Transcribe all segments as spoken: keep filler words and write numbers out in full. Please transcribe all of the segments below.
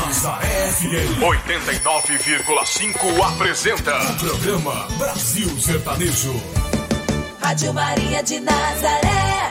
Mas a F M oitenta e nove vírgula cinco apresenta o programa Brasil Sertanejo. Rádio Maria de Nazaré.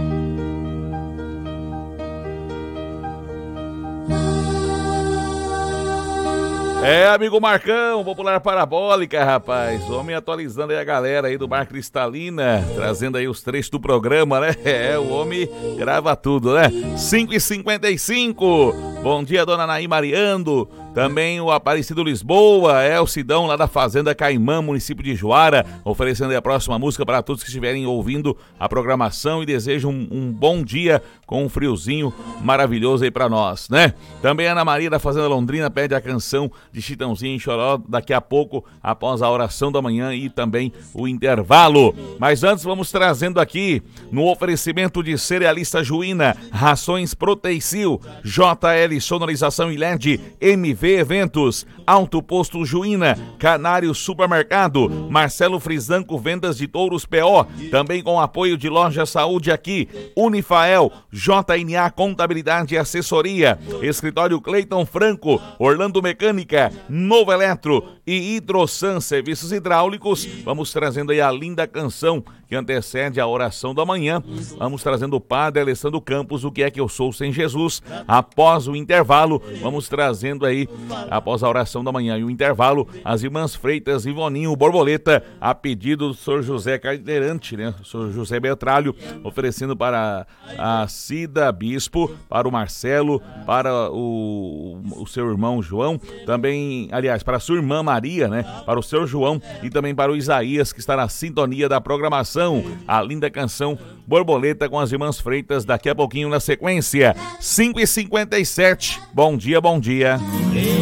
É, amigo Marcão, Popular Parabólica, rapaz. Homem atualizando aí a galera aí do Bar Cristalina, trazendo aí os trechos do programa, né? É, o homem grava tudo, né? cinco e cinquenta e cinco. Bom dia, dona Naí Mariando. Também o Aparecido Lisboa, é o Sidão lá da Fazenda Caimã, município de Juara, oferecendo aí a próxima música para todos que estiverem ouvindo a programação e desejam um, um bom dia com um friozinho maravilhoso aí para nós, né? Também a Ana Maria da Fazenda Londrina pede a canção de Chitãozinho e Choró daqui a pouco, após a oração da manhã e também o intervalo. Mas antes vamos trazendo aqui, no oferecimento de Cerealista Juína, Rações Proteicil, J L Sonorização e L E D, M V Eventos, Alto Posto Juína, Canário Supermercado, Marcelo Frisanco Vendas de Touros P O, também com apoio de Loja Saúde Aqui, Unifael, J N A Contabilidade e Assessoria, Escritório Cleiton Franco, Orlando Mecânica, Novo Eletro e Hidrosan Serviços Hidráulicos. Vamos trazendo aí a linda canção que antecede a oração da manhã. Vamos trazendo o padre Alessandro Campos, O Que É Que Eu Sou Sem Jesus. Após o intervalo, vamos trazendo aí, após a oração da manhã e o intervalo, as irmãs Freitas e Ivoninho Borboleta, a pedido do senhor José Cadeirante, né? O senhor José Beltralho, oferecendo para a Cida Bispo, para o Marcelo, para o, o seu irmão João, também, aliás, para a sua irmã Maria, né? Para o seu João e também para o Isaías, que está na sintonia da programação. A linda canção Borboleta com as irmãs Freitas, daqui a pouquinho na sequência. cinco e cinquenta e sete. Bom dia, bom dia.